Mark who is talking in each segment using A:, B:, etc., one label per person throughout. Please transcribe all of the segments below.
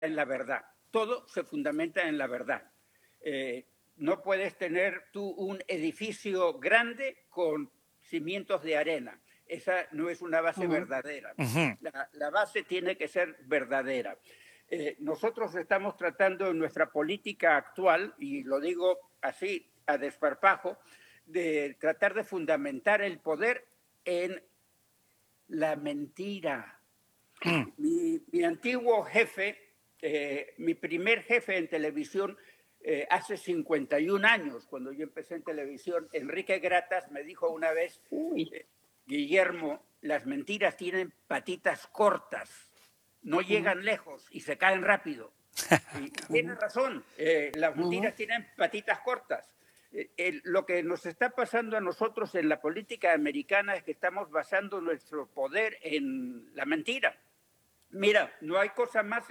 A: en la verdad. Todo se fundamenta en la verdad. No puedes tener tú un edificio grande con cimientos de arena. Esa no es una base verdadera. La base tiene que ser verdadera. Nosotros estamos tratando en nuestra política actual, y lo digo así a desparpajo, de tratar de fundamentar el poder en la mentira. Mi antiguo jefe, mi primer jefe en televisión, hace 51 años, cuando yo empecé en televisión, Enrique Gratas me dijo una vez, Guillermo, las mentiras tienen patitas cortas, no llegan lejos y se caen rápido. Y tiene razón, las mentiras tienen patitas cortas. Lo que nos está pasando a nosotros en la política americana es que estamos basando nuestro poder en la mentira. Mira, no hay cosa más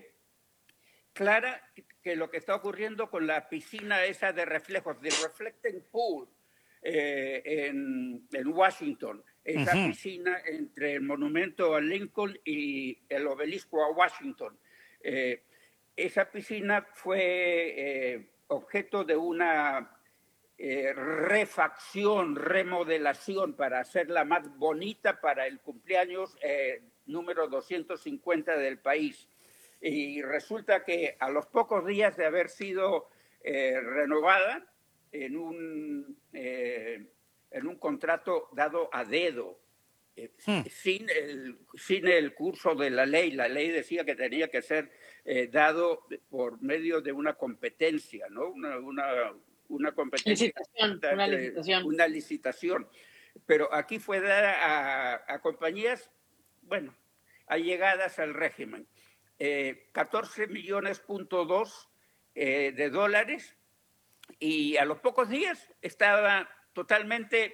A: clara que lo que está ocurriendo con la piscina esa de reflejos, de Reflecting Pool, en Washington. Esa piscina entre el monumento a Lincoln y el obelisco a Washington. Esa piscina fue objeto de una refacción, remodelación para hacerla más bonita para el cumpleaños número 250 del país. Y resulta que a los pocos días de haber sido renovada en un contrato dado a dedo, sin el curso de la ley decía que tenía que ser dado por medio de una competencia, ¿no? Una competencia, una licitación. Pero aquí fue dada a compañías, bueno, allegadas al régimen. 14 millones de dólares, y a los pocos días estaba totalmente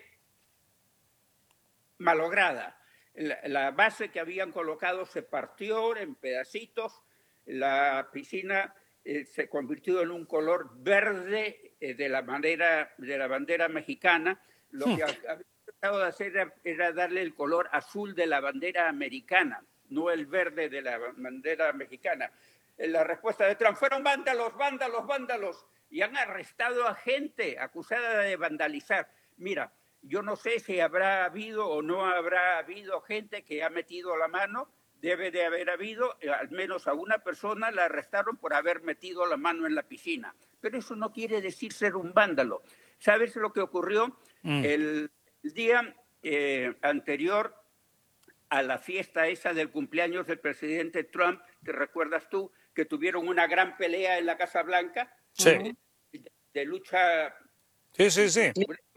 A: malograda. La base que habían colocado se partió en pedacitos, la piscina se convirtió en un color verde de la bandera mexicana. Lo que había tratado de hacer era darle el color azul de la bandera americana, no el verde de la bandera mexicana. La respuesta de Trump fueron vándalos, vándalos, vándalos, y han arrestado a gente acusada de vandalizar. Mira, yo no sé si habrá habido o no habrá habido gente que ha metido la mano. Debe de haber habido, al menos a una persona la arrestaron por haber metido la mano en la piscina. Pero eso no quiere decir ser un vándalo. ¿Sabes lo que ocurrió? El día anterior a la fiesta esa del cumpleaños del presidente Trump, ¿te recuerdas tú que tuvieron una gran pelea en la Casa Blanca?
B: Sí.
A: De lucha...
B: Sí.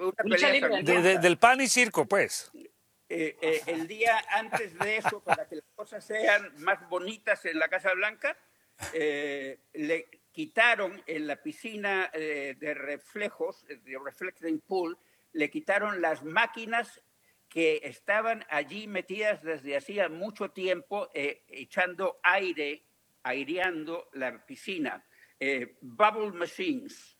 B: Del pan y circo, pues.
A: El día antes de eso, para que las cosas sean más bonitas en la Casa Blanca, le quitaron en la piscina de reflejos, de Reflecting Pool, le quitaron las máquinas que estaban allí metidas desde hacía mucho tiempo, echando aire, aireando la piscina. Bubble machines.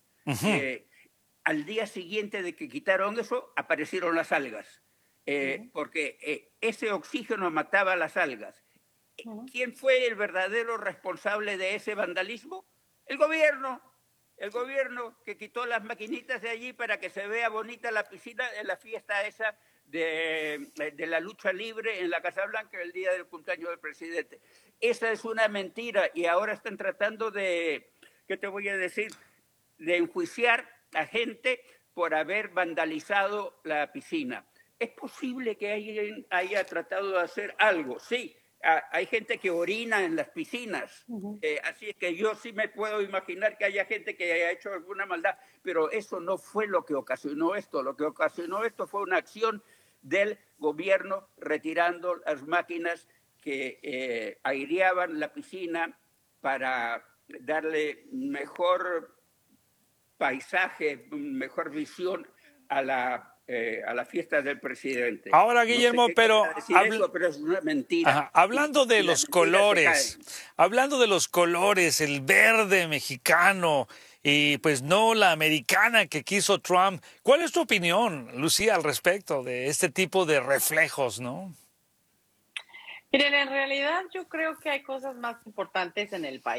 A: Al día siguiente de que quitaron eso, aparecieron las algas. Porque ese oxígeno mataba las algas. ¿Quién fue el verdadero responsable de ese vandalismo? El gobierno que quitó las maquinitas de allí para que se vea bonita la piscina en la fiesta esa de la lucha libre en la Casa Blanca el día del cumpleaños del presidente. Esa es una mentira, y ahora están tratando de, ¿qué te voy a decir?, de enjuiciar a gente por haber vandalizado la piscina. ¿Es posible que alguien haya tratado de hacer algo? Sí, hay gente que orina en las piscinas, así es que yo sí me puedo imaginar que haya gente que haya hecho alguna maldad, pero eso no fue lo que ocasionó esto. Lo que ocasionó esto fue una acción del gobierno retirando las máquinas que aireaban la piscina para darle mejor paisaje, mejor visión a la fiesta del presidente.
B: Ahora, Guillermo,
A: no sé pero es una mentira.
B: Hablando de los colores, el verde mexicano y pues no la americana que quiso Trump, ¿cuál es tu opinión, Lucía, al respecto de este tipo de reflejos, no?
C: Miren, en realidad yo creo que hay cosas más importantes en el país.